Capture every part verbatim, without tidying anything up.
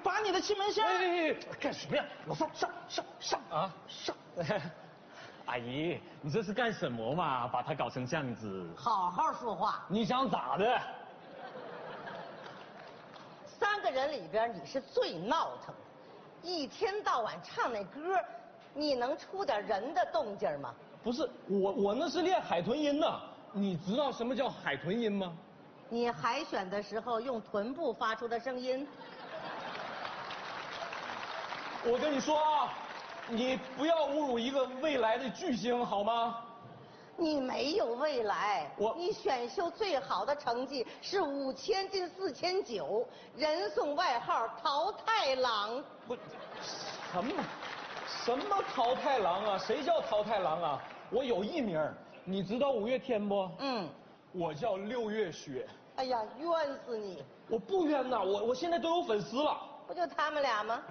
拔你的气门线！ 哎，干什么呀？老三，上上上啊上！ 阿姨，你这是干什么嘛？把他搞成这样子。 好好说话。 你想咋的？ 三个人里边你是最闹腾，一天到晚唱那歌，你能出点人的动静吗？ 不是我，我那是练海豚音呢。你知道什么叫海豚音吗？ 你海选的时候用臀部发出的声音。 我跟你说啊，你不要侮辱一个未来的巨星好吗？ 你没有未来， 我你选秀最好的成绩是五千进四千九，人送外号淘汰郎。 不，什么什么淘汰郎啊？谁叫淘汰郎啊？我有艺名，你知道五月天不？ 嗯， 我叫六月雪。 哎呀，冤死你！ 我不冤呐，我我现在都有粉丝了。 不就他们俩吗？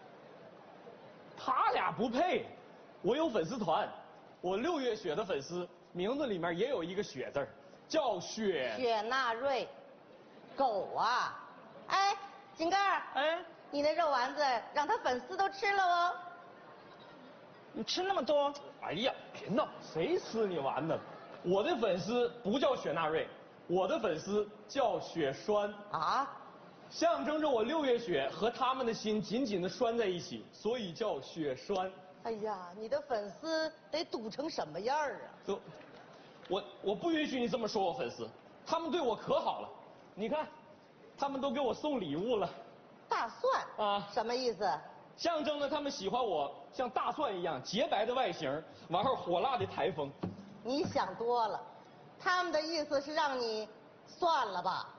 他俩不配，我有粉丝团，我六月雪的粉丝名字里面也有一个雪字儿，叫雪雪纳瑞，狗啊！哎，井盖， 哎， 你那肉丸子让他粉丝都吃了哦。 你吃那么多？ 哎呀，别闹，谁吃你丸子？我的粉丝不叫雪纳瑞，我的粉丝叫雪栓啊， 象征着我六月雪和他们的心紧紧的拴在一起，所以叫雪栓。 哎呀，你的粉丝得堵成什么样啊？ 都，我我不允许你这么说我粉丝，他们对我可好了，你看，他们都给我送礼物了。 大蒜啊什么意思？ 象征着他们喜欢我像大蒜一样洁白的外形，完后火辣的台风。 你想多了，他们的意思是让你算了吧。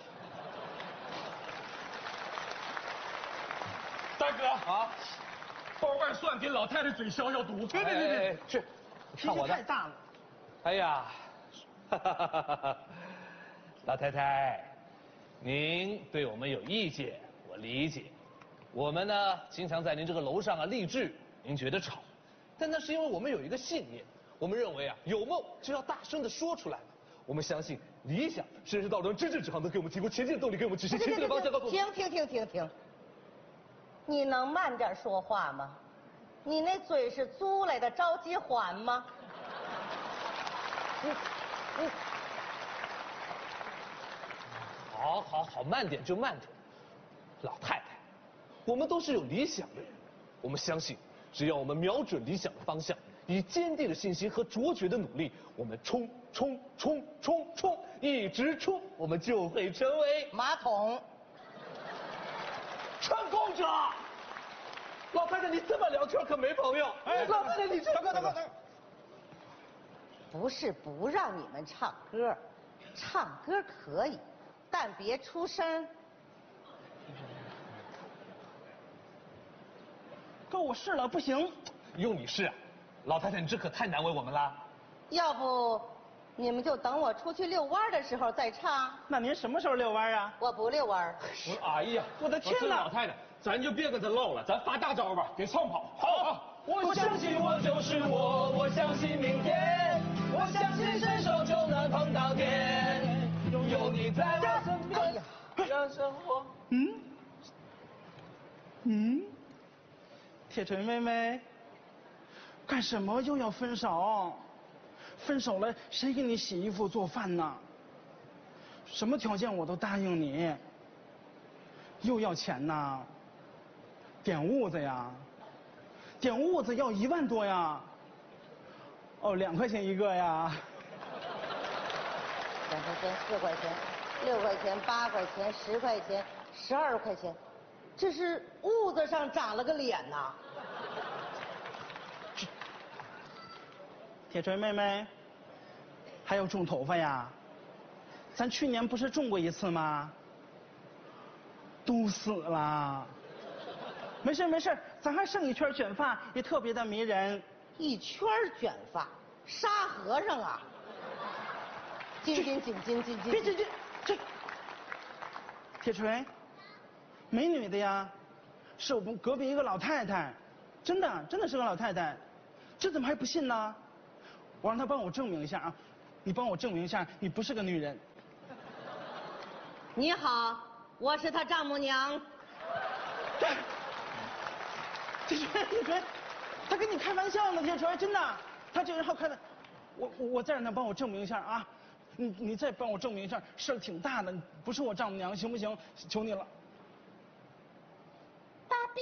大哥啊，包瓣蒜给老太太嘴消消毒。 对对对对， 去， 脾气太大了。 哎呀，哈哈哈哈哈！老太太，您对我们有意见，我理解。我们呢，经常在您这个楼上啊励志，您觉得吵，但那是因为我们有一个信念，我们认为啊，有梦就要大声的说出来。我们相信理想，甚至道德真正指向能给我们提供前进的动力，给我们指示前进的方向。告诉我， 停停停停停！你能慢点说话吗？你那嘴是租来的，着急还吗？你你， 好好好，慢点就慢点。老太太，我们都是有理想的人，我们相信，只要我们瞄准理想的方向，以坚定的信心和卓绝的努力，我们冲冲冲冲冲，一直冲，我们就会成为马桶。 成功者。老太太，你这么聊天可没朋友。哎，老太太，你这……大哥，大哥，大哥， 不是不让你们唱歌，唱歌可以，但别出声。 哥，我试了，不行。 用你试啊，老太太，你这可太难为我们了。 要不，你们就等我出去遛弯的时候再唱。 那您什么时候遛弯啊？ 我不遛弯。 我哎呀， 我的天哪！ 老太太，咱就别跟他唠了，咱发大招吧，给唱跑。 好，好， 我相信我就是我，我相信明天，我相信伸手就能碰到天，有你在我身边，让生活。 嗯嗯，铁锤妹妹，干什么又要分手？分手了，谁给你洗衣服做饭呢？什么条件我都答应你。又要钱呐？点屋子呀？点屋子要一万多呀？哦，两块钱一个呀？ 两块钱、四块钱、六块钱、八块钱、十块钱、十二块钱，这是屋子上长了个脸呐！ 铁锤妹妹，还有种头发呀？咱去年不是种过一次吗？都死了。没事没事，咱还剩一圈卷发，也特别的迷人。 一圈卷发，沙和尚啊！金金紧金金金， 别这这这，铁锤，美女的呀，是我们隔壁一个老太太，真的真的是个老太太，这怎么还不信呢？我让她帮我证明一下啊，你帮我证明一下，你不是个女人。 你好，我是他丈母娘。 铁锤，铁锤，他跟你开玩笑呢，铁锤，真的，他这个人好开的。我我我再让他帮我证明一下啊，你你再帮我证明一下，事儿挺大的，不是我丈母娘，行不行？求你了。 大比，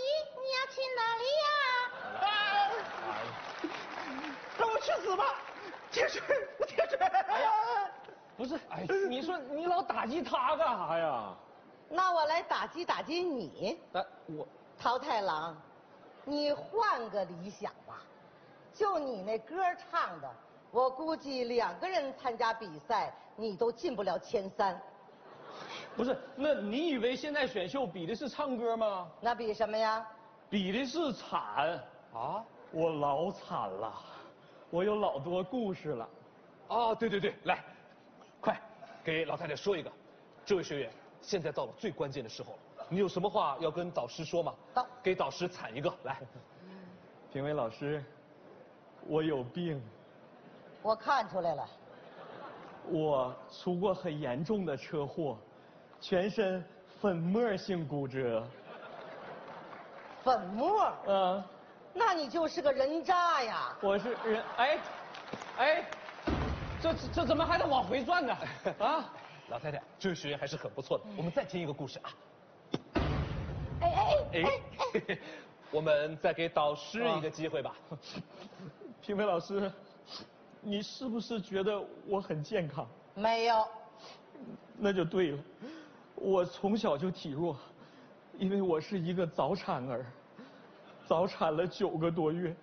你要去哪里呀？ 啊！让我去死吧！铁锤，铁锤！ 不是，哎，你说你老打击他干啥呀？ 那我来打击打击你。 哎，我桃太郎，你换个理想吧，就你那歌唱的，我估计两个人参加比赛，你都进不了前三。 不是，那你以为现在选秀比的是唱歌吗？ 那比什么呀？ 比的是惨啊！我老惨了，我有老多故事了。 哦，对对对，来，快给老太太说一个。这位学员，现在到了最关键的时候了，你有什么话要跟导师说吗？ 导给导师惨一个，来。 评委老师，我有病， 我看出来了， 我出过很严重的车祸，全身粉末性骨折。 粉末。 嗯、 那你就是个人渣呀！ 我是人，哎，哎，这这怎么还得往回转呢？啊！ 老太太，这位学员还是很不错的。我们再听一个故事啊。 哎哎哎，我们再给导师一个机会吧。 评委老师，你是不是觉得我很健康？ 没有。 那就对了，我从小就体弱，因为我是一个早产儿，早产了九个多月。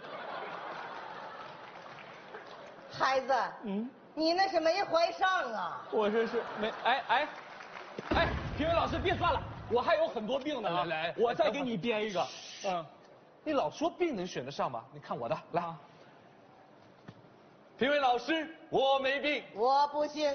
孩子， 嗯， 你那是没怀上啊！ 我这是没哎哎哎，评委老师别算了，我还有很多病呢、啊。 来来我再给你编一个。嗯， 你老说病能选得上吗？你看我的，来。啊、评委老师，我没病。 我不信。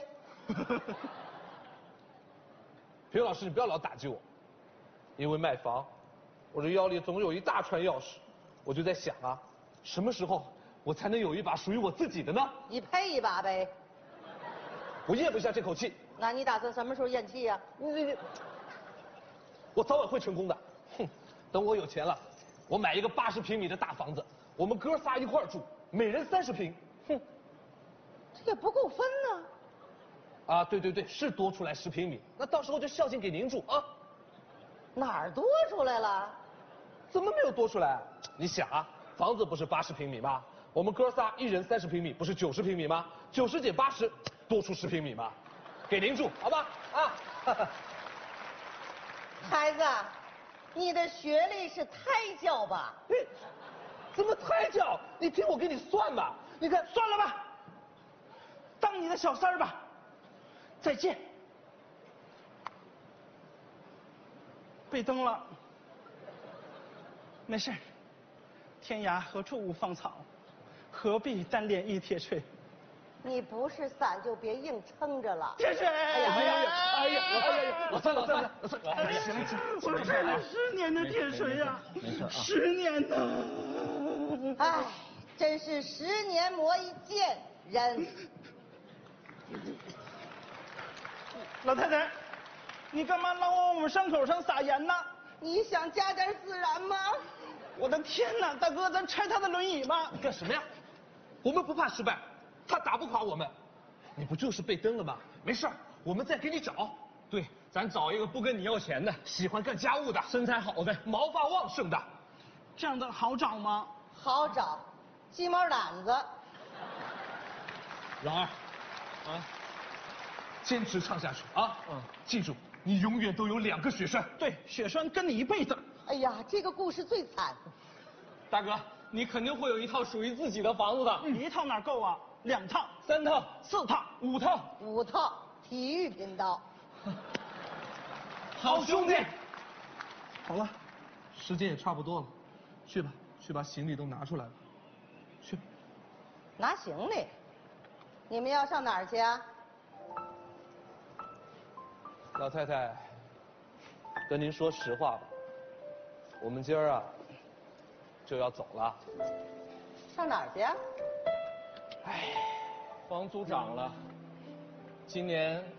评委老师，你不要老打击我，因为卖房，我这腰里总有一大串钥匙，我就在想啊，什么时候我才能有一把属于我自己的呢？ 你配一把呗。 我咽不下这口气。 那你打算什么时候咽气呀？ 你你你，我早晚会成功的。哼，等我有钱了，我买一个八十平米的大房子，我们哥仨一块儿住，每人三十平。哼， 这也不够分呢。 啊，对对对，是多出来十平米，那到时候就孝敬给您住啊。 哪儿多出来了？ 怎么没有多出来？你想啊，房子不是八十平米吗？我们哥仨一人三十平米，不是九十平米吗？九十减八十，多出十平米吗？给您住，好吧？啊。 孩子，你的学历是胎教吧？ 你怎么胎教？你听我给你算吧。你看， 算了吧，当你的小三儿吧。再见。被蹬了，没事，天涯何处无芳草，何必单恋一铁锤。 你不是伞就别硬撑着了。 铁锤！哎呀哎呀哎呀哎呀，老三老三老三， 哎呀，我开了十年的铁锤呀，十年呐！ 哎，真是十年磨一剑人。 老太太，你干嘛老往我们伤口上撒盐呢？ 你想加点孜然吗？ 我的天哪，大哥，咱拆他的轮椅吧！ 你干什么呀？我们不怕失败，他打不垮我们。你不就是被蹬了吗？没事儿，我们再给你找。 对，咱找一个不跟你要钱的， 喜欢干家务的， 身材好的， 毛发旺盛的。 这样的好找吗？ 好找，鸡毛掸子。 老二，啊，坚持唱下去啊！嗯，记住，你永远都有两个雪山。 对，雪山跟你一辈子。 哎呀，这个故事最惨。 大哥，你肯定会有一套属于自己的房子的。 一套哪够啊？两套、 三套、 四套、 五套。 五套，体育频道。 好兄弟。 好了，时间也差不多了，去吧，去把行李都拿出来吧。去。 拿行李？你们要上哪儿去啊？ 老太太，跟您说实话吧，我们今儿啊就要走了。 上哪儿去啊？ 唉，房租涨了，今年